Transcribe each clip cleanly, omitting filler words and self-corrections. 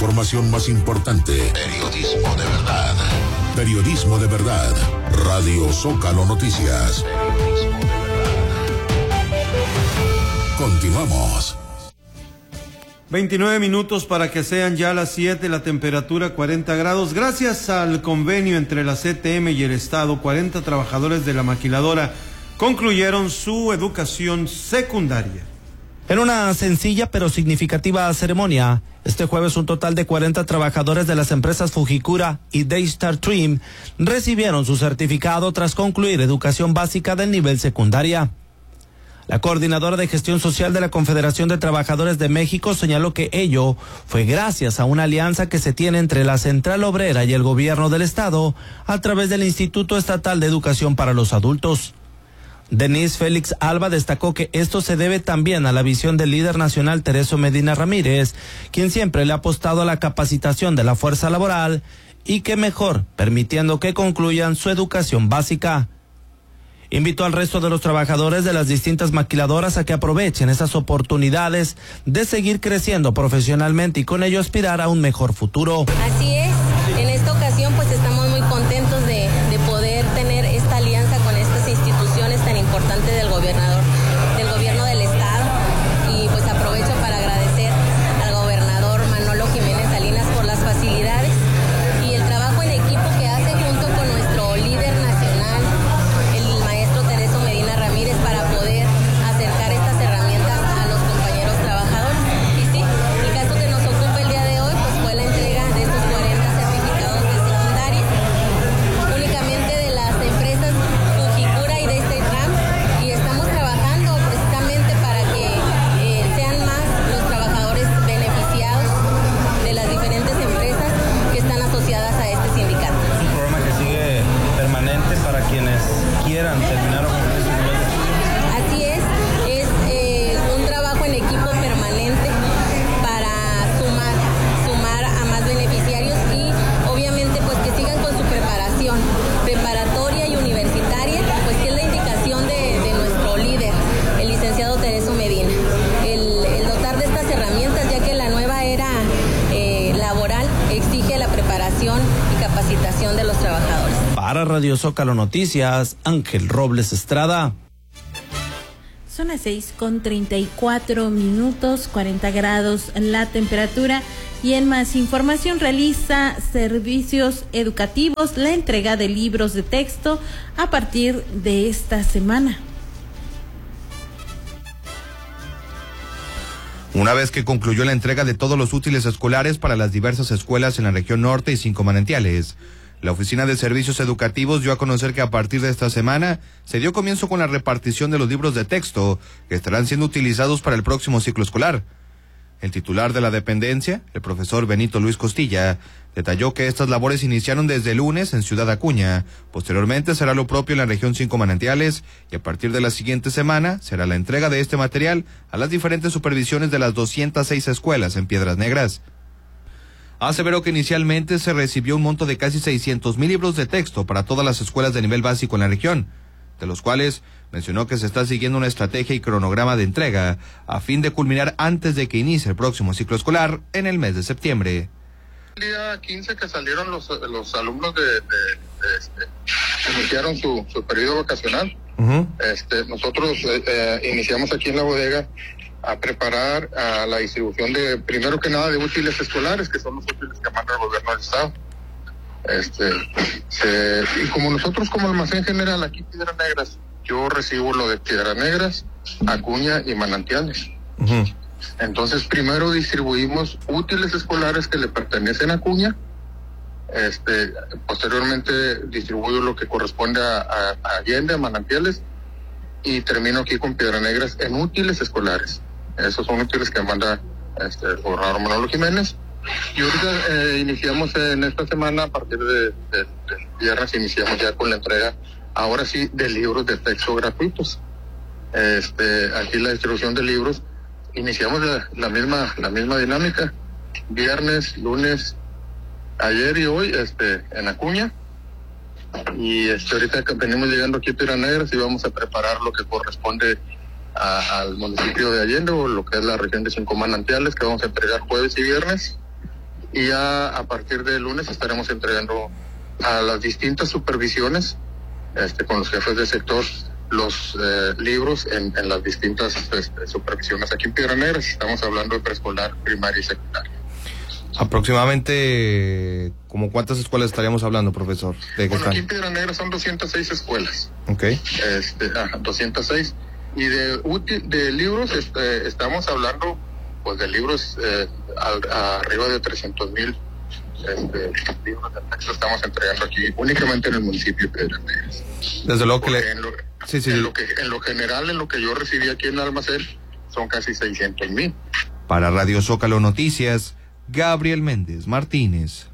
información más importante. Periodismo de verdad. Periodismo de verdad. Radio Zócalo Noticias. Periodismo de verdad. Continuamos. 29 minutos para que sean ya las 7, la temperatura 40 grados. Gracias al convenio entre la CTM y el Estado, 40 trabajadores de la maquiladora concluyeron su educación secundaria. En una sencilla pero significativa ceremonia, este jueves un total de 40 trabajadores de las empresas Fujikura y Daystar Trim recibieron su certificado tras concluir educación básica del nivel secundaria. La coordinadora de gestión social de la Confederación de Trabajadores de México señaló que ello fue gracias a una alianza que se tiene entre la Central Obrera y el gobierno del estado a través del Instituto Estatal de Educación para los Adultos. Denise Félix Alba destacó que esto se debe también a la visión del líder nacional Tereso Medina Ramírez, quien siempre le ha apostado a la capacitación de la fuerza laboral y que mejor permitiendo que concluyan su educación básica. Invitó al resto de los trabajadores de las distintas maquiladoras a que aprovechen esas oportunidades de seguir creciendo profesionalmente y con ello aspirar a un mejor futuro. Así es, en esta ocasión pues estamos muy contentos de poder tener esta alianza con estas instituciones tan importantes del gobierno del estado, y pues aprovecho para agradecer al gobernador Manolo Jiménez Salinas por las facilidades y el trabajo en equipo que hace junto con nuestro líder nacional, el maestro Tereso Medina Ramírez, para poder acercar estas herramientas a los compañeros trabajadores. Y sí, el caso que nos ocupa el día de hoy pues fue la entrega de estos 40 certificados de secundaria, únicamente de las empresas Fujikura y Daystar Trim, y estamos trabajando precisamente para que sean más los trabajadores beneficiados de las diferentes empresas que están asociadas a este sindicato. Es un programa que sigue permanente para quienes quieran terminar o concluir su nivel de estudio. Así es un trabajo en equipo permanente para sumar a más beneficiarios y obviamente pues que sigan con su preparación preparatoria y universitaria, pues que es la indicación de nuestro líder, el licenciado Tereso Medina, el dotar de estas herramientas, ya que la nueva era laboral exige la preparación y capacitación de los trabajadores. Para Radio Zócalo Noticias, Ángel Robles Estrada. Son las 6:34, 40 grados la temperatura. Y en más información, realiza servicios educativos la entrega de libros de texto a partir de esta semana. Una vez que concluyó la entrega de todos los útiles escolares para las diversas escuelas en la región norte y 5 manantiales, la Oficina de Servicios Educativos dio a conocer que a partir de esta semana se dio comienzo con la repartición de los libros de texto que estarán siendo utilizados para el próximo ciclo escolar. El titular de la dependencia, el profesor Benito Luis Costilla, detalló que estas labores iniciaron desde el lunes en Ciudad Acuña, posteriormente será lo propio en la región 5 manantiales y a partir de la siguiente semana será la entrega de este material a las diferentes supervisiones de las 206 escuelas en Piedras Negras. Aseveró que inicialmente se recibió un monto de casi 600,000 libros de texto para todas las escuelas de nivel básico en la región, de los cuales mencionó que se está siguiendo una estrategia y cronograma de entrega a fin de culminar antes de que inicie el próximo ciclo escolar en el mes de septiembre. El día 15 que salieron los alumnos iniciaron su periodo vacacional. Nosotros iniciamos aquí en la bodega a preparar a la distribución de, primero que nada, de útiles escolares, que son los útiles que manda el gobierno del estado. Y como nosotros como almacén general aquí en Piedras Negras, yo recibo lo de Piedras Negras, Acuña y Manantiales. Entonces primero distribuimos útiles escolares que le pertenecen a Acuña, posteriormente distribuyo lo que corresponde a Allende, a Manantiales, y termino aquí con Piedras Negras en útiles escolares. Esos son útiles que manda el gobernador Manolo Jiménez. Y ahorita iniciamos en esta semana, a partir de viernes, iniciamos ya con la entrega, ahora sí, de libros de texto gratuitos. Aquí la distribución de libros, iniciamos la misma dinámica, viernes, lunes, ayer y hoy, en Acuña. Y ahorita que venimos llegando aquí a Piedras Negras y vamos a preparar lo que corresponde al municipio de Allende, o lo que es la región de 5 manantiales, que vamos a entregar jueves y viernes. y ya a partir del lunes estaremos entregando a las distintas supervisiones con los jefes de sector los libros en las distintas supervisiones aquí en Piedras Negras. Estamos hablando de preescolar, primaria y secundaria. Aproximadamente, ¿como cuántas escuelas estaríamos hablando, profesor? Bueno, aquí en Piedras Negras son 206 escuelas. Ok. 206. Y de libros, estamos hablando, pues, de libros arriba de 300,000 libros de texto estamos entregando aquí, únicamente en el municipio de Piedras Negras. Desde luego que en lo general, en lo que yo recibí aquí en el almacén, son casi 600,000. Para Radio Zócalo Noticias, Gabriel Méndez Martínez.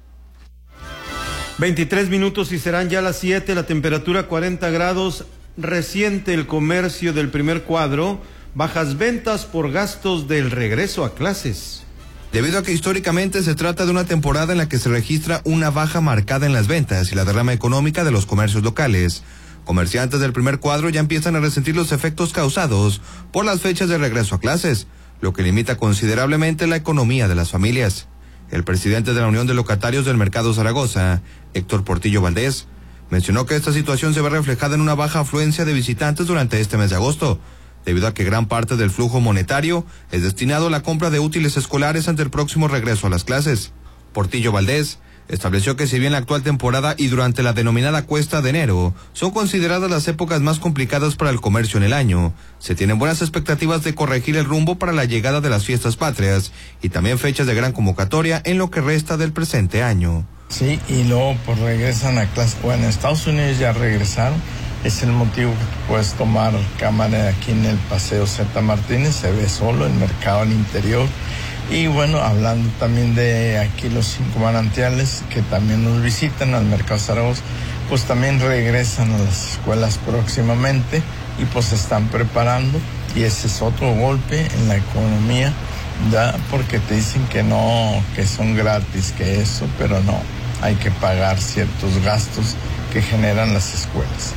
23 minutos y serán ya las 7, la temperatura 40 grados, reciente el comercio del primer cuadro, bajas ventas por gastos del regreso a clases. Debido a que históricamente se trata de una temporada en la que se registra una baja marcada en las ventas y la derrama económica de los comercios locales, comerciantes del primer cuadro ya empiezan a resentir los efectos causados por las fechas de regreso a clases, lo que limita considerablemente la economía de las familias. El presidente de la Unión de Locatarios del Mercado Zaragoza, Héctor Portillo Valdés, mencionó que esta situación se ve reflejada en una baja afluencia de visitantes durante este mes de agosto, debido a que gran parte del flujo monetario es destinado a la compra de útiles escolares ante el próximo regreso a las clases. Portillo Valdés estableció que si bien la actual temporada y durante la denominada cuesta de enero son consideradas las épocas más complicadas para el comercio en el año, se tienen buenas expectativas de corregir el rumbo para la llegada de las fiestas patrias y también fechas de gran convocatoria en lo que resta del presente año. Sí, y luego pues regresan a clase. Bueno, en Estados Unidos ya regresaron. Es el motivo que puedes tomar cámara aquí en el Paseo Z Martínez, se ve solo el mercado al interior. Y bueno, hablando también de aquí los 5 manantiales que también nos visitan al Mercado Zaragoza, pues también regresan a las escuelas próximamente y pues se están preparando, y ese es otro golpe en la economía, ya, porque te dicen que no, que son gratis, que eso, pero no, hay que pagar ciertos gastos que generan las escuelas.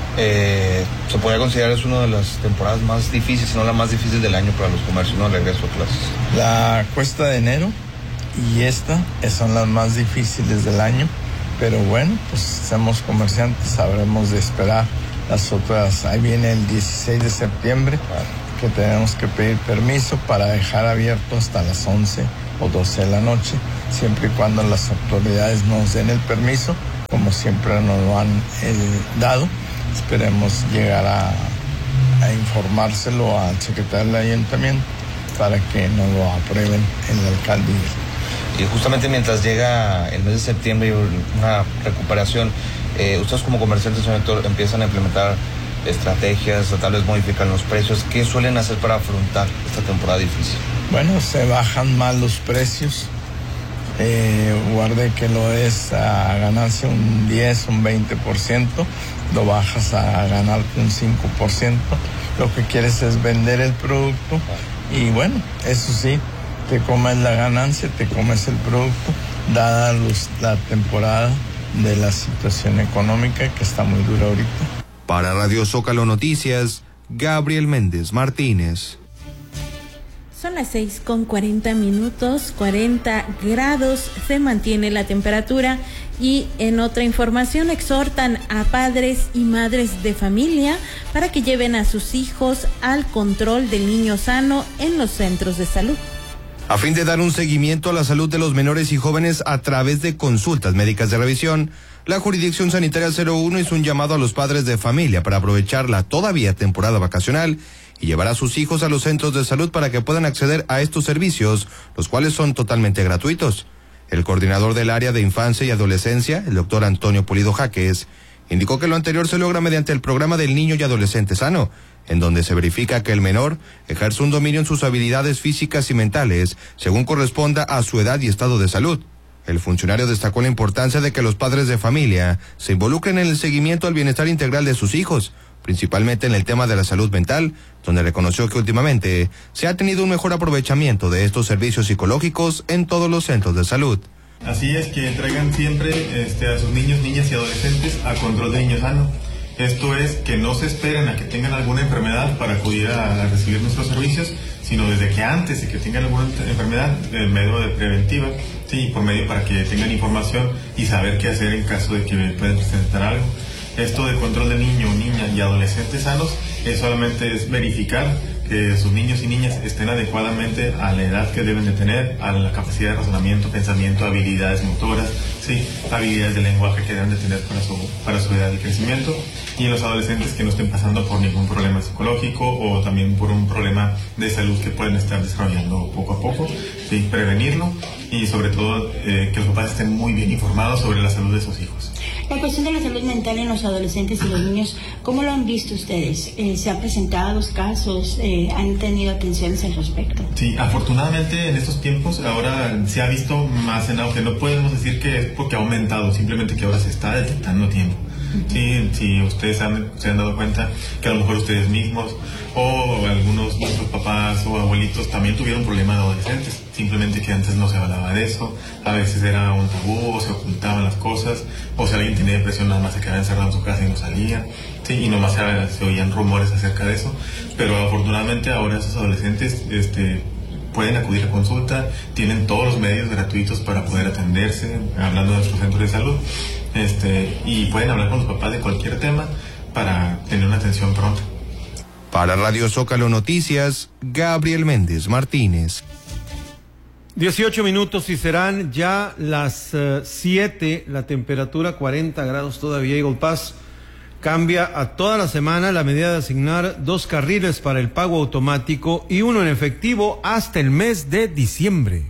Se podría considerar es una de las temporadas más difíciles, si no la más difícil del año para los comercios, ¿no? El regreso a clases. La cuesta de enero y esta son las más difíciles del año, pero bueno, pues somos comerciantes, sabremos de esperar las otras. Ahí viene el 16 de septiembre, que tenemos que pedir permiso para dejar abierto hasta las 11 o 12 de la noche, siempre y cuando las autoridades nos den el permiso, como siempre nos lo han dado. Esperemos llegar a informárselo al secretario del ayuntamiento para que nos lo aprueben el alcalde. Y justamente mientras llega el mes de septiembre y una recuperación, ustedes como comerciantes, señor Héctor, empiezan a implementar estrategias, tal vez modifican los precios. ¿Qué suelen hacer para afrontar esta temporada difícil? Bueno, se bajan más los precios. Guarde que lo es a ganancia un 10, un 20%, lo bajas a ganar un 5%. Lo que quieres es vender el producto y bueno, eso sí, te comes la ganancia, te comes el producto, dada la temporada de la situación económica que está muy dura ahorita. Para Radio Zócalo Noticias, Gabriel Méndez Martínez. Son las 6:40, 40 grados, se mantiene la temperatura. Y en otra información, exhortan a padres y madres de familia para que lleven a sus hijos al control del niño sano en los centros de salud. A fin de dar un seguimiento a la salud de los menores y jóvenes a través de consultas médicas de revisión, la Jurisdicción Sanitaria 01 hizo un llamado a los padres de familia para aprovechar la todavía temporada vacacional y llevar a sus hijos a los centros de salud para que puedan acceder a estos servicios, los cuales son totalmente gratuitos. El coordinador del área de infancia y adolescencia, el doctor Antonio Pulido Jaques, indicó que lo anterior se logra mediante el programa del niño y adolescente sano, en donde se verifica que el menor ejerce un dominio en sus habilidades físicas y mentales, según corresponda a su edad y estado de salud. El funcionario destacó la importancia de que los padres de familia se involucren en el seguimiento al bienestar integral de sus hijos, principalmente en el tema de la salud mental, donde reconoció que últimamente se ha tenido un mejor aprovechamiento de estos servicios psicológicos en todos los centros de salud. Así es, que traigan siempre a sus niños, niñas y adolescentes a control de niño sano. Esto es, que no se esperen a que tengan alguna enfermedad para acudir a recibir nuestros servicios, sino desde que antes de que tengan alguna enfermedad, el medio de preventiva, sí, por medio para que tengan información y saber qué hacer en caso de que puedan presentar algo. Esto de control de niño, niña y adolescentes sanos solamente es verificar que sus niños y niñas estén adecuadamente a la edad que deben de tener, a la capacidad de razonamiento, pensamiento, habilidades motoras, sí, habilidades de lenguaje que deben de tener para su edad y crecimiento, y en los adolescentes que no estén pasando por ningún problema psicológico o también por un problema de salud que pueden estar desarrollando poco a poco, sí, prevenirlo y sobre todo que los papás estén muy bien informados sobre la salud de sus hijos. La cuestión de la salud mental en los adolescentes y los niños, ¿cómo lo han visto ustedes? ¿Se han presentado los casos? ¿Han tenido atenciones al respecto? Sí, afortunadamente en estos tiempos ahora se ha visto más en auge. No podemos decir que es porque ha aumentado, simplemente que ahora se está detectando tiempo. Sí, si ustedes se han dado cuenta que a lo mejor ustedes mismos o algunos de sus papás o abuelitos también tuvieron problemas de adolescentes, simplemente que antes no se hablaba de eso, a veces era un tabú o se ocultaban las cosas, o si alguien tenía depresión nada más se quedaba encerrado en su casa y no salía, sí, y nomás se oían rumores acerca de eso, pero afortunadamente ahora esos adolescentes pueden acudir a consulta, tienen todos los medios gratuitos para poder atenderse, hablando de nuestros centros de salud, y pueden hablar con los papás de cualquier tema para tener una atención pronta. Para Radio Zócalo Noticias, Gabriel Méndez Martínez. 18 minutos y serán ya las 7, la temperatura 40 grados todavía. Eagle Pass cambia a toda la semana la medida de asignar 2 carriles para el pago automático y 1 en efectivo hasta el mes de diciembre.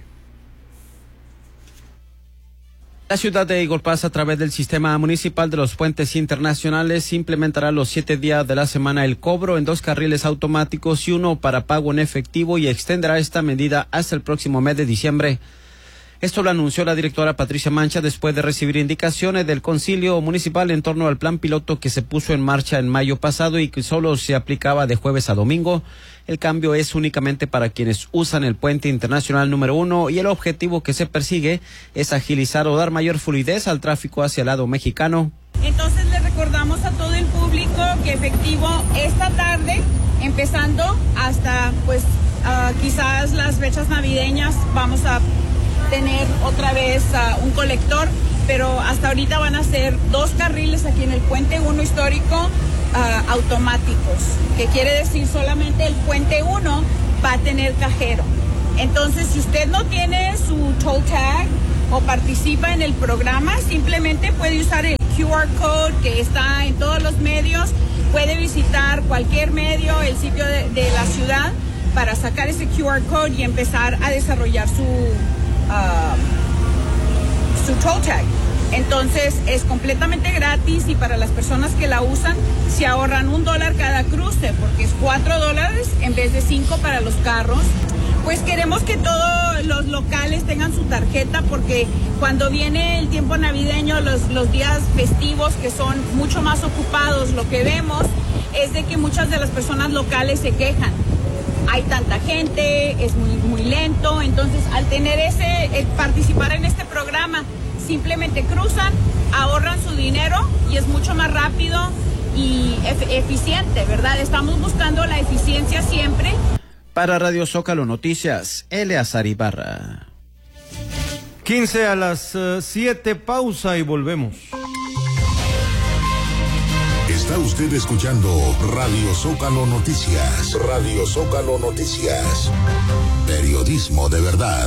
La ciudad de Eagle Pass, a través del sistema municipal de los puentes internacionales, implementará los 7 días de la semana el cobro en 2 carriles automáticos y 1 para pago en efectivo, y extenderá esta medida hasta el próximo mes de diciembre. Esto lo anunció la directora Patricia Mancha después de recibir indicaciones del Concilio Municipal en torno al plan piloto que se puso en marcha en mayo pasado y que solo se aplicaba de jueves a domingo. El cambio es únicamente para quienes usan el puente internacional número 1 y el objetivo que se persigue es agilizar o dar mayor fluidez al tráfico hacia el lado mexicano. Entonces le recordamos a todo el público que efectivo esta tarde, empezando hasta quizás las fechas navideñas, vamos a tener otra vez un colector, pero hasta ahorita van a ser 2 carriles aquí en el puente 1 histórico automáticos, que quiere decir solamente el puente 1 va a tener cajero. Entonces, si usted no tiene su toll tag o participa en el programa, simplemente puede usar el QR code que está en todos los medios, puede visitar cualquier medio, el sitio de la ciudad, para sacar ese QR code y empezar a desarrollar su toll tag. Entonces es completamente gratis, y para las personas que la usan se ahorran $1 cada cruce, porque es $4 en vez de 5 para los carros. Pues queremos que todos los locales tengan su tarjeta, porque cuando viene el tiempo navideño, los días festivos que son mucho más ocupados, lo que vemos es de que muchas de las personas locales se quejan. Hay tanta gente, es muy lento. Entonces, al tener participar en este programa, simplemente cruzan, ahorran su dinero y es mucho más rápido y eficiente, ¿verdad? Estamos buscando la eficiencia siempre. Para Radio Zócalo Noticias, Eleazar Ibarra. 15 a las 7, pausa y volvemos. Está usted escuchando Radio Zócalo Noticias. Radio Zócalo Noticias. Periodismo de verdad.